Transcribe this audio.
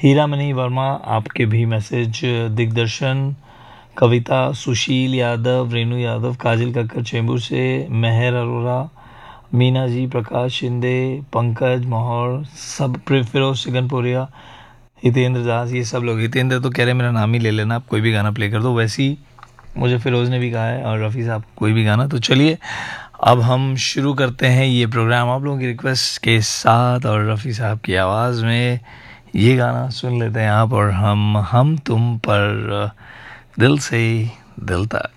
हीरामणि वर्मा, आपके भी मैसेज। दिग्दर्शन, कविता, सुशील यादव, रेणु यादव, काजल कक्कर चेंबूर से, मेहर अरोरा, मीना जी, प्रकाश शिंदे, पंकज मोहर, सब फिरोज सिगनपुरिया, हितेंद्र दास, ये सब लोग। हितेंद्र तो कह रहे मेरा नाम ही ले लेना, आप कोई भी गाना प्ले कर दो। वैसे ही मुझे फिरोज ने भी कहा है और रफ़ी साहब कोई भी गाना। तो चलिए अब हम शुरू करते हैं ये प्रोग्राम आप लोगों की रिक्वेस्ट के साथ, और रफ़ी साहब की आवाज़ में ये गाना सुन लेते हैं आप और हम तुम पर दिल से दिल तक।